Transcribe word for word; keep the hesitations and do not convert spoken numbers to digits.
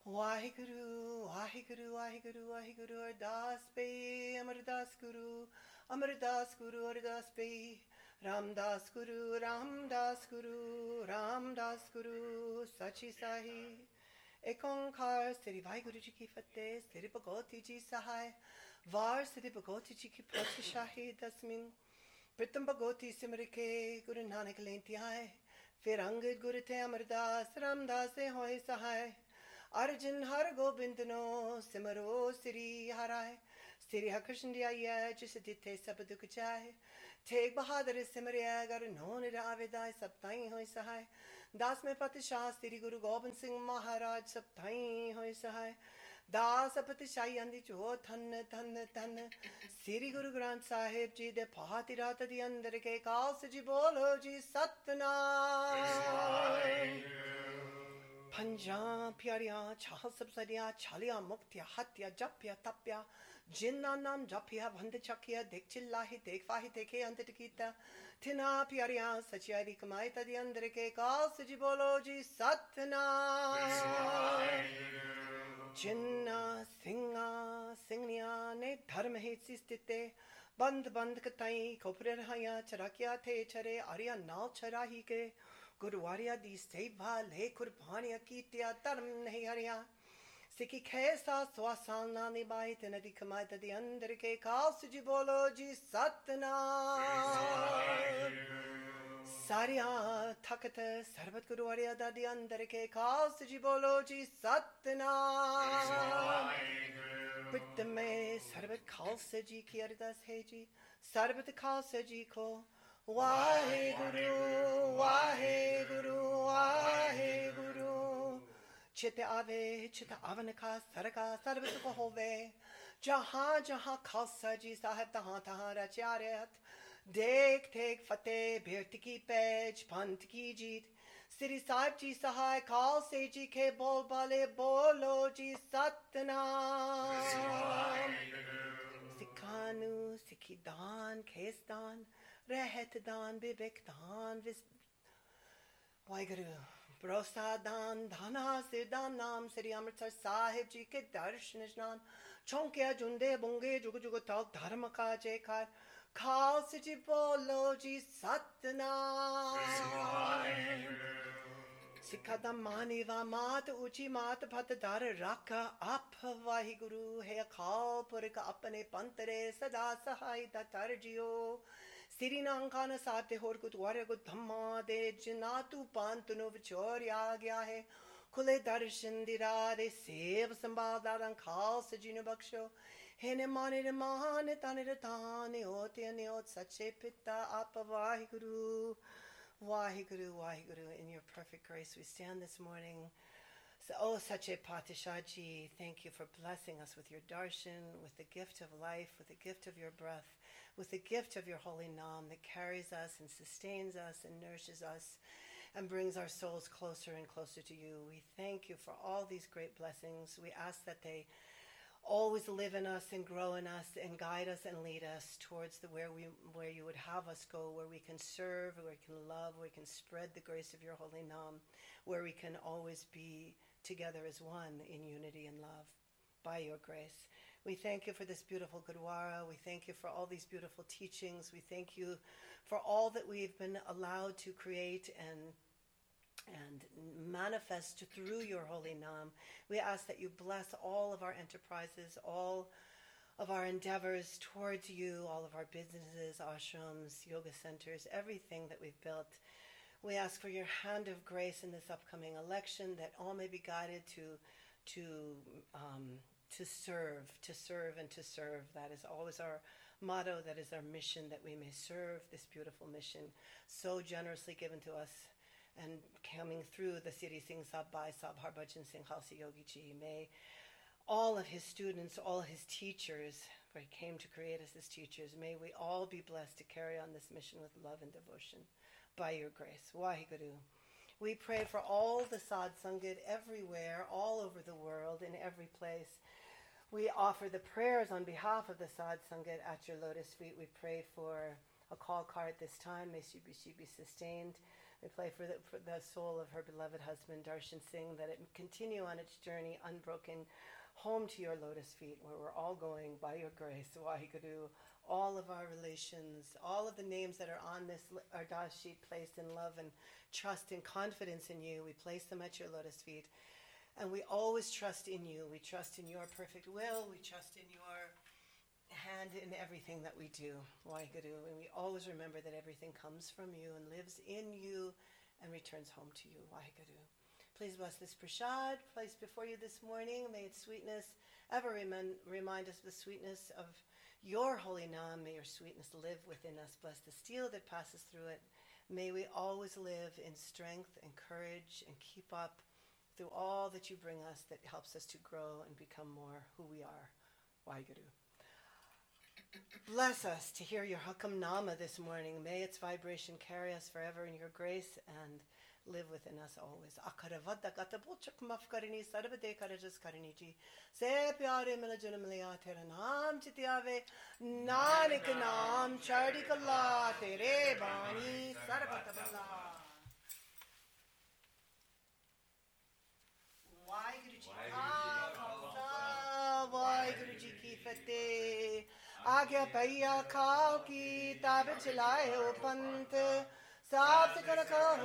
Waheguru, Waheguru, Waheguru, Waheguru, Ardas Be, Amardas Guru, Amardas Guru, Ardas Be, Ramdas Guru, Ramdas Guru, Ramdas Guru, Sachi Sahi. एक ओंकार तेरी वाहिगुरु जी की फतेह तेरी भगवती जी सहाय वार तेरी भगवती जी की पातशाही दसमिन प्रथम भगवती सिमर के गुरु नानक लेंती आए फिर अंगद गुरु थे अमरदास रामदास से होए सहाय अर्जुन हर गोबिंद नो सिमरो श्री हराय श्री हकृष्ण दिया जिस दिते सब दुख जाए ठेक बहादुर सिमरिया गर नो निरावेदाय सब ताई होए सहाय दास में पातशाह श्री गुरु गोबिंद सिंह महाराज सब ताई होए सहाय दास पातशाही अंदी चो धन धन धन श्री गुरु ग्रंथ साहिब जी दे पाती रात दी अंदर के काल जी बोलो जी सतनाम पंजा प्यारिया छाल सब सरिया छालिया मुक्तिया हत्या जप्या तप्या जिन्ना नाम जपिया बंद चकिया देख चिल्लाही देख फाही देखे अंत कीता थिना प्यारिया सचियारी कमाई तदी अंदर के काल जी बोलो जी सतनाम जिन्ना सिंगा सिंगनिया ने धर्म हित स्थिते बंद बंद कताई खोपरे रहाया चराकिया थे चरे आर्या नाव चराही के गुरुवारिया दी सेवा ले कुर्बानिया कीतिया धर्म नहीं हरिया सिकी खैसा स्वासाल ना निभाई ते नदी कमाई तदी अंदर के कास जी बोलो जी सतनाम सारिया थकत सरबत गुरुवारिया दादी अंदर के कास जी बोलो जी सतनाम पित्त में सरबत खालसा जी की अरदास है जी सरबत खालसा जी को वाहे गुरु वाहे गुरु वाहे गुरु चित आवे चित आवन का सरका सर्वत को होवे जहाँ जहाँ खालसा जी साहब तहाँ तहाँ रचारत देख देख फतेह बेट की पैज पंथ की जीत श्री साहिब जी सहाय खालसे जी के बोल बाले बोलो जी सतनाम सिखानु सिखी दान खेस दान रहत दान विवेक दान वाहिगुरु भरोसा दान धना से दान नाम श्री अमृतसर साहिब जी के दर्शन स्नान चौंकिया जुंदे बुंगे जुग जुग तक धर्म का जयकार खास जी बोलो जी सतनाम सिखा दा मानी वा मात ऊंची मात भत दर रख आप वाहिगुरु है खाल पुरख अपने पंतरे सदा सहाय दा तर जियो सिरी नांकान साते होर कुत वारे कुत धम्मा दे जिनातु पांतुनो विचोर आ गया है खुले दर्शन दिरा दे सेव संभाल दारं खास जिन बख्शो हे ने माने ने मान ताने रे ताने होते ने होत सच्चे पिता आप Waheguru Waheguru Waheguru in your perfect grace we stand this morning. So, oh, Sache Patishaji, thank you for blessing us with your darshan, with the gift of life, with the gift of your breath, with the gift of your holy Nam that carries us and sustains us and nourishes us and brings our souls closer and closer to you. We thank you for all these great blessings. We ask that they always live in us and grow in us and guide us and lead us towards the where we where you would have us go, where we can serve, where we can love, where we can spread the grace of your holy Nam, where we can always be together as one in unity and love by your grace. We thank you for this beautiful Gurdwara. We thank you for all these beautiful teachings. We thank you for all that we've been allowed to create and and manifest through your holy Nam. We ask that you bless all of our enterprises, all of our endeavors towards you, all of our businesses, ashrams, yoga centers, everything that we've built. We ask for your hand of grace in this upcoming election, that all may be guided to to um, to serve, to serve and to serve. That is always our motto, that is our mission, that we may serve this beautiful mission so generously given to us and coming through the Siri Singh Sahib Bhai Sahib Harbhajan Singh Khalsa Yogi Ji. May all of his students, all his teachers, for he came to create us as teachers, may we all be blessed to carry on this mission with love and devotion by your grace. Waheguru. We pray for all the Sadh Sangat everywhere, all over the world, in every place. We offer the prayers on behalf of the Sadh Sangat at your lotus feet. We pray for a call card this time. May she be, she be sustained. We pray for the, for the soul of her beloved husband, Darshan Singh, that it continue on its journey unbroken home to your lotus feet, where we're all going by your grace. Waheguru, all of our relations, all of the names that are on this Ardas sheet placed in love and trust and confidence in you, we place them at your lotus feet. And we always trust in you. We trust in your perfect will. We trust in your hand in everything that we do. Waheguru. And we always remember that everything comes from you and lives in you and returns home to you. Waheguru. Please bless this prasad placed before you this morning. May its sweetness ever remind, remind us of the sweetness of your holy name. May your sweetness live within us. Bless the steel that passes through it. May we always live in strength and courage and keep up through all that you bring us that helps us to grow and become more who we are. Waheguru. Bless us to hear your Hakam Nama this morning. May its vibration carry us forever in your grace and live within us always. Akaravada gata bulchak mafkarini sarvade karajas karini ji. Se pyare mila janam liya tera naam chitiyave nanak naam chardi kalla tere bani sarvata bala. Waheguru ji ka khalsa, Waheguru ji ki fateh. आज्ञा पैया खाओ की ताब चलाए ओ पंथ साफ कर